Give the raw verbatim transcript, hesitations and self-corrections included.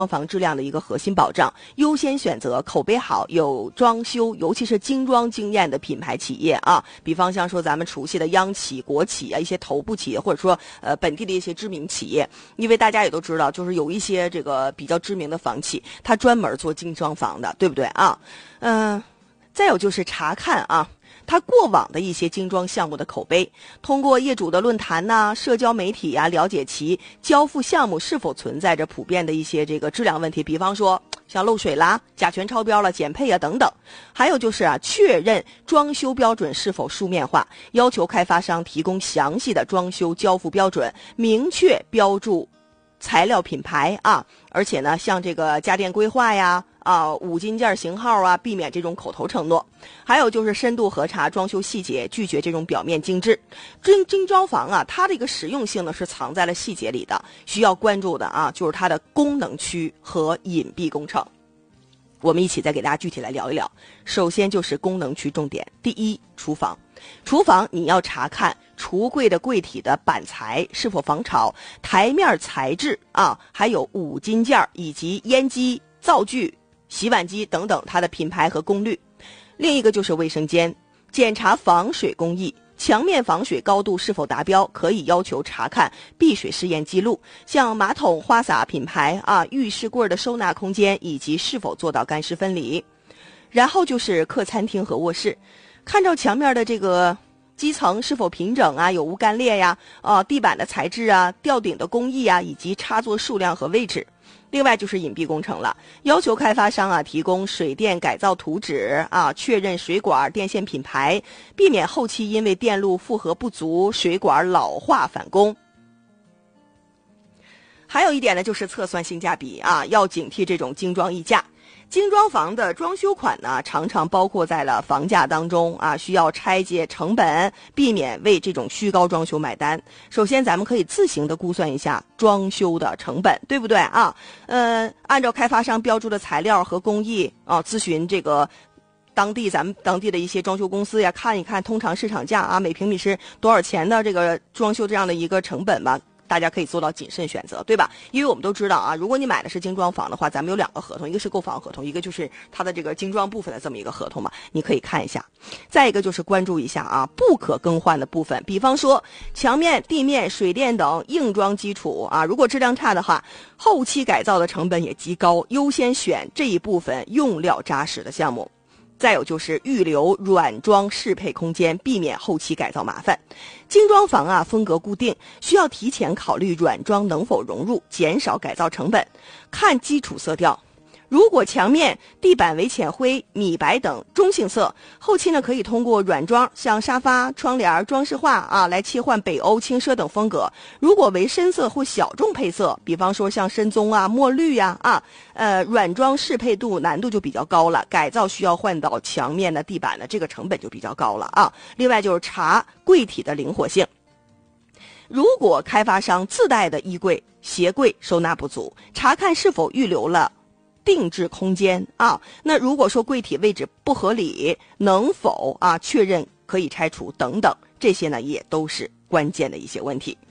房质量的一个核心保障，优先选择口碑好、有装修，尤其是精装经验的品牌企业啊。比方像说咱们熟悉的央企、国企啊，一些头部企业，或者说呃本地的一些知名企业。因为大家也都知道，就是有一些这个比较知名的房企，它专门做精装房的，对不对啊？嗯、呃，再有就是查看啊。他过往的一些精装项目的口碑，通过业主的论坛呐、啊、社交媒体啊，了解其交付项目是否存在着普遍的一些这个质量问题，比方说像漏水啦、甲醛超标了、减配啊等等。还有就是啊，确认装修标准是否书面化，要求开发商提供详细的装修交付标准，明确标注材料品牌啊，而且呢，像这个家电规划呀。啊，五金件型号啊，避免这种口头承诺。还有就是深度核查装修细节，拒绝这种表面精致。精精装房啊，它的一个实用性呢是藏在了细节里的，需要关注的啊，就是它的功能区和隐蔽工程。我们一起再给大家具体来聊一聊。首先就是功能区重点，第一，厨房。厨房你要查看橱柜的柜体的板材是否防潮，台面材质啊，还有五金件以及烟机、灶具、洗碗机等等，它的品牌和功率。另一个就是卫生间，检查防水工艺，墙面防水高度是否达标，可以要求查看避水试验记录，像马桶、花洒品牌啊，浴室柜的收纳空间以及是否做到干湿分离。然后就是客餐厅和卧室，看照墙面的这个基层是否平整啊，有无干裂呀，啊，地板的材质啊，吊顶的工艺啊，以及插座数量和位置。另外就是隐蔽工程了，要求开发商啊提供水电改造图纸啊，确认水管电线品牌，避免后期因为电路负荷不足，水管老化返工。还有一点呢，就是测算性价比啊，要警惕这种精装溢价。精装房的装修款呢，常常包括在了房价当中啊，需要拆解成本，避免为这种虚高装修买单。首先，咱们可以自行的估算一下装修的成本，对不对啊？呃，按照开发商标注的材料和工艺啊，咨询这个当地咱们当地的一些装修公司呀，看一看通常市场价啊，每平米是多少钱的这个装修这样的一个成本吧。大家可以做到谨慎选择，对吧？因为我们都知道啊，如果你买的是精装房的话，咱们有两个合同，一个是购房合同，一个就是它的这个精装部分的这么一个合同嘛，你可以看一下。再一个就是关注一下啊，不可更换的部分，比方说墙面、地面、水电等硬装基础啊，如果质量差的话，后期改造的成本也极高，优先选这一部分用料扎实的项目。再有就是预留软装适配空间，避免后期改造麻烦。精装房啊，风格固定，需要提前考虑软装能否融入，减少改造成本。看基础色调，如果墙面、地板为浅灰、米白等中性色，后期呢可以通过软装，像沙发、窗帘装饰画啊，来切换北欧、轻奢等风格。如果为深色或小众配色，比方说像深棕啊、墨绿呀 啊, 啊，呃，软装适配度难度就比较高了，改造需要换到墙面的、地板的，这个成本就比较高了啊。另外就是查柜体的灵活性。如果开发商自带的衣柜、鞋柜收纳不足，查看是否预留了定制空间啊，那如果说柜体位置不合理，能否啊确认可以拆除等等，这些呢也都是关键的一些问题。